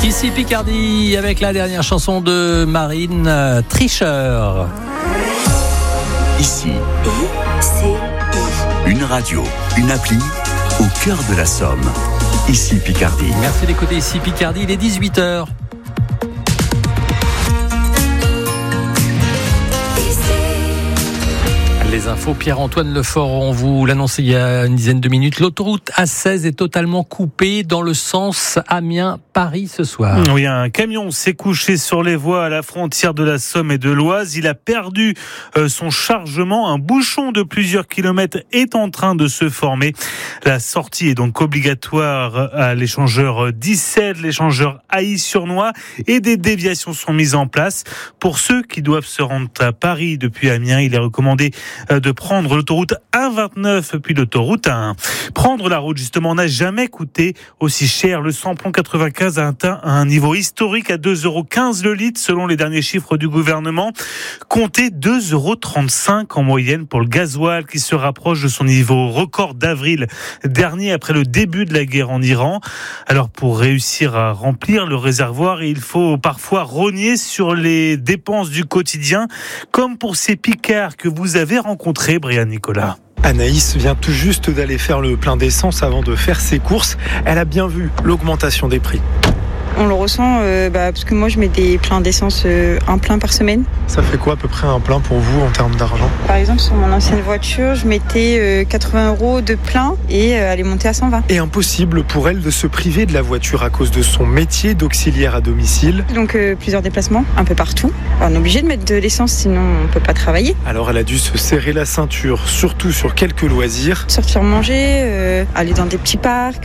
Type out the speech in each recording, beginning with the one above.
Ici Picardie avec la dernière chanson de Marine, Tricheur. Ici, une radio, une appli au cœur de la Somme. Ici Picardie. Merci d'écouter Ici Picardie, il est 18h. Les infos, Pierre-Antoine Lefort, on vous l'annonçait il y a une dizaine de minutes. L'autoroute A16 est totalement coupée dans le sens Amiens-Paris ce soir. Oui, un camion s'est couché sur les voies à la frontière de la Somme et de l'Oise. Il a perdu son chargement. Un bouchon de plusieurs kilomètres est en train de se former. La sortie est donc obligatoire à l'échangeur 17, l'échangeur Ailly-sur-Noix, et des déviations sont mises en place. Pour ceux qui doivent se rendre à Paris depuis Amiens, il est recommandé de prendre l'autoroute A29 puis l'autoroute A1. Prendre la route justement n'a jamais coûté aussi cher. Le samplon 95 a atteint un niveau historique à 2,15 € le litre selon les derniers chiffres du gouvernement. Comptez 2,35 € en moyenne pour le gasoil qui se rapproche de son niveau record d'avril dernier après le début de la guerre en Iran. Alors pour réussir à remplir le réservoir, il faut parfois rogner sur les dépenses du quotidien, comme pour ces picards que vous avez rencontrés, Brian Nicolas. Anaïs vient tout juste d'aller faire le plein d'essence avant de faire ses courses. Elle a bien vu l'augmentation des prix. On le ressent parce que moi je mets des pleins d'essence, un plein par semaine. Ça fait quoi à peu près un plein pour vous en termes d'argent ? Par exemple sur mon ancienne voiture, je mettais 80 € de plein et elle est montée à 120. Et impossible pour elle de se priver de la voiture à cause de son métier d'auxiliaire à domicile. Donc plusieurs déplacements un peu partout. On est obligé de mettre de l'essence sinon on peut pas travailler. Alors elle a dû se serrer la ceinture, surtout sur quelques loisirs. Sortir manger, aller dans des petits parcs,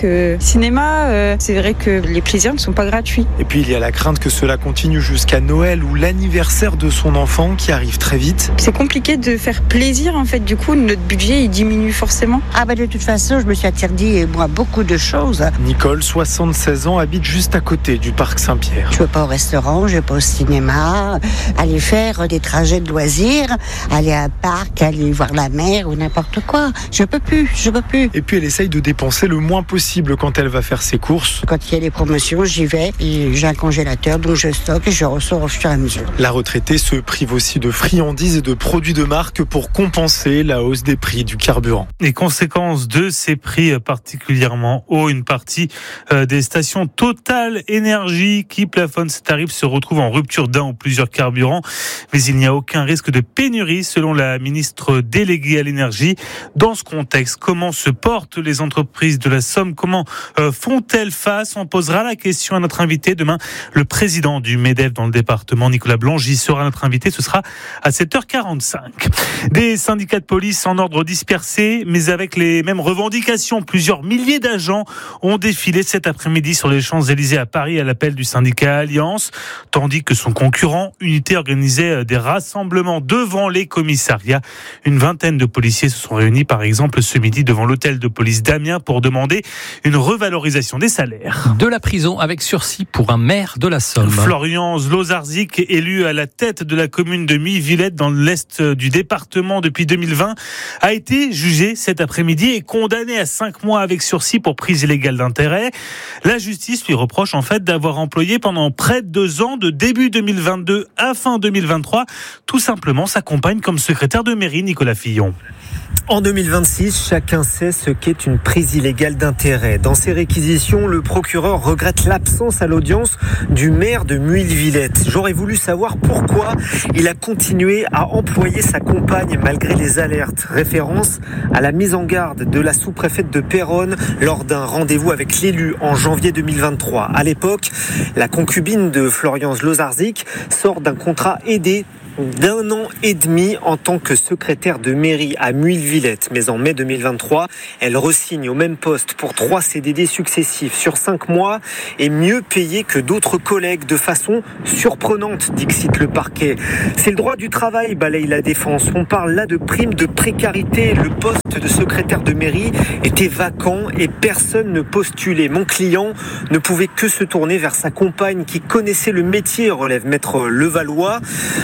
cinéma, c'est vrai que les plaisirs ne sont pas gratuits. Et puis il y a la crainte que cela continue jusqu'à Noël ou l'anniversaire de son enfant qui arrive très vite. C'est compliqué de faire plaisir en fait, du coup notre budget il diminue forcément. De toute façon je me suis interdit moi beaucoup de choses. Nicole, 76 ans, habite juste à côté du parc Saint-Pierre. Je ne vais pas au restaurant, je ne vais pas au cinéma, aller faire des trajets de loisirs, aller à un parc, aller voir la mer ou n'importe quoi. Je peux plus. Et puis elle essaye de dépenser le moins possible quand elle va faire ses courses. Quand il y a des promotions, j'y vais. Et j'ai un congélateur, donc je stocke et je ressors au fur et à mesure. La retraitée se prive aussi de friandises et de produits de marque pour compenser la hausse des prix du carburant. Les conséquences de ces prix particulièrement hauts, une partie des stations Total Énergie qui plafonnent ces tarifs se retrouvent en rupture d'un ou plusieurs carburants. Mais il n'y a aucun risque de pénurie selon la ministre déléguée à l'énergie. Dans ce contexte, comment se portent les entreprises de la Somme ? Comment font-elles face ? On posera la question à notre invité demain. Le président du MEDEF dans le département, Nicolas Blangy, sera notre invité. Ce sera à 7h45. Des syndicats de police en ordre dispersé, mais avec les mêmes revendications. Plusieurs milliers d'agents ont défilé cet après-midi sur les Champs-Élysées à Paris à l'appel du syndicat Alliance, tandis que son concurrent, Unité, organisait des rassemblements devant les commissariats. Une vingtaine de policiers se sont réunis, par exemple, ce midi devant l'hôtel de police d'Amiens pour demander une revalorisation des salaires. De la prison avec sursis pour un maire de la Somme. Florian Zlozarzik, élu à la tête de la commune de Muy-Villette dans l'est du département depuis 2020, a été jugé cet après-midi et condamné à 5 mois avec sursis pour prise illégale d'intérêt. La justice lui reproche en fait d'avoir employé pendant près de 2 ans, de début 2022 à fin 2023, tout simplement sa compagne comme secrétaire de mairie, Nicolas Fillon. En 2026, chacun sait ce qu'est une prise illégale d'intérêt. Dans ses réquisitions, le procureur regrette l'absence à l'audience du maire de Muy-Villette. J'aurais voulu savoir pourquoi il a continué à employer sa compagne malgré les alertes. Référence à la mise en garde de la sous-préfète de Péronne lors d'un rendez-vous avec l'élu en janvier 2023. À l'époque, la concubine de Florian Zlozarzik sort d'un contrat aidé d'1 an et demi en tant que secrétaire de mairie à Muy-Villette. Mais en mai 2023, elle re-signe au même poste pour 3 CDD successifs sur 5 mois et mieux payée que d'autres collègues de façon surprenante, dixit le parquet. C'est le droit du travail, balaye la défense. On parle là de prime de précarité. Le poste de secrétaire de mairie était vacant et personne ne postulait. Mon client ne pouvait que se tourner vers sa compagne qui connaissait le métier, relève maître Levallois. Un motif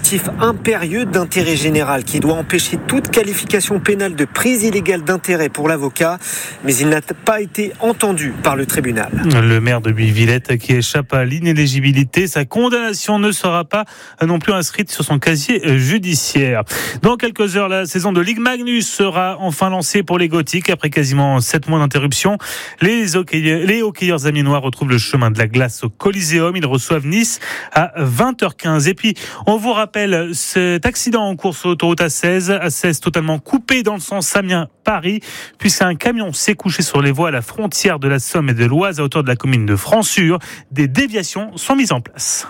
motif impérieux d'intérêt général qui doit empêcher toute qualification pénale de prise illégale d'intérêt pour l'avocat, mais il n'a pas été entendu par le tribunal. Le maire de Villette qui échappe à l'inéligibilité, sa condamnation ne sera pas non plus inscrite sur son casier judiciaire. Dans quelques heures, la saison de Ligue Magnus sera enfin lancée pour les Gothiques. Après quasiment 7 mois d'interruption, les hockeyeurs amiénois retrouvent le chemin de la glace au Coliseum. Ils reçoivent Nice à 20h15. Et puis, on vous rappelle cet accident en course sur l'autoroute A16 totalement coupé dans le sens Amiens-Paris, puisqu'un camion s'est couché sur les voies à la frontière de la Somme et de l'Oise à hauteur de la commune de Françure. Des déviations sont mises en place.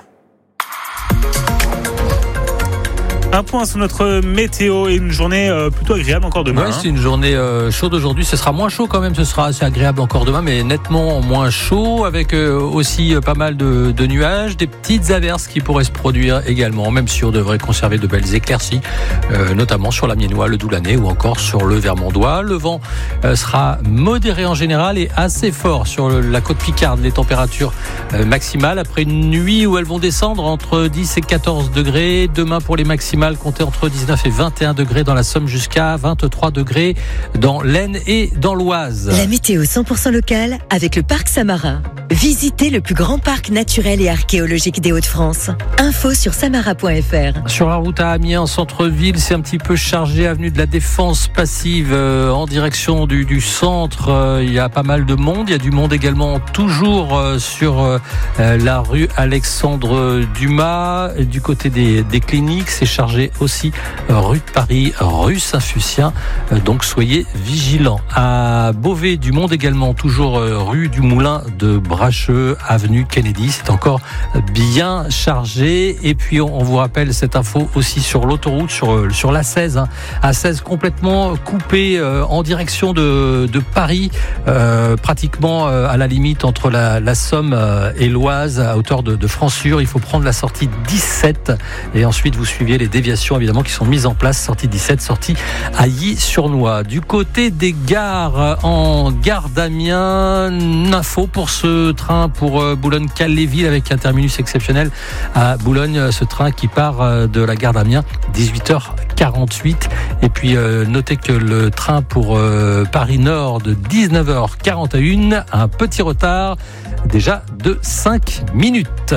Un point sur notre météo et une journée plutôt agréable encore demain. Ouais, c'est une journée chaude aujourd'hui. Ce sera moins chaud quand même. Ce sera assez agréable encore demain, mais nettement moins chaud, avec aussi pas mal de nuages, des petites averses qui pourraient se produire également, même si on devrait conserver de belles éclaircies, notamment sur l'Amiénois, le Doulanais ou encore sur le Vermandois. Le vent sera modéré en général et assez fort sur la côte picarde. Les températures maximales après une nuit où elles vont descendre entre 10 et 14 degrés. Demain pour les maximales, comptez entre 19 et 21 degrés dans la Somme jusqu'à 23 degrés dans l'Aisne et dans l'Oise. La météo 100% locale avec le parc Samarin. Visitez le plus grand parc naturel et archéologique des Hauts-de-France. Info sur samara.fr. Sur la route à Amiens, en centre-ville, c'est un petit peu chargé, avenue de la Défense passive en direction du centre. Il y a pas mal de monde. Il y a du monde également toujours sur la rue Alexandre Dumas. Du côté des cliniques, c'est chargé aussi rue de Paris, rue Saint-Fucien. Donc soyez vigilants. À Beauvais, du monde également, toujours rue du Moulin de Bracheux, avenue Kennedy. C'est encore bien chargé. Et puis on vous rappelle cette info aussi sur l'autoroute, sur l'A16. A16 complètement coupée en direction de Paris, pratiquement à la limite entre la Somme et l'Oise, à hauteur de Françure. Il faut prendre la sortie 17 et ensuite vous suivez les déviations évidemment qui sont mises en place. Sortie 17, sortie à Illy-sur-Noix. Du côté des gares, en gare d'Amiens, une info pour ce train pour Boulogne-Calais-Ville avec un terminus exceptionnel à Boulogne. Ce train qui part de la gare d'Amiens 18h48. Et puis notez que le train pour Paris-Nord de 19h41 a un petit retard déjà de 5 minutes.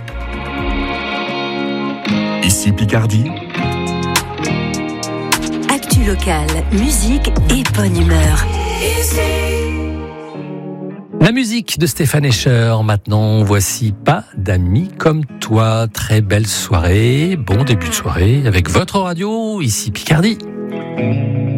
Ici Picardie. Actu locale, musique et bonne humeur. La musique de Stéphane Escher. Maintenant, voici Pas d'amis comme toi. Très belle soirée, bon début de soirée avec votre radio, ici Picardie.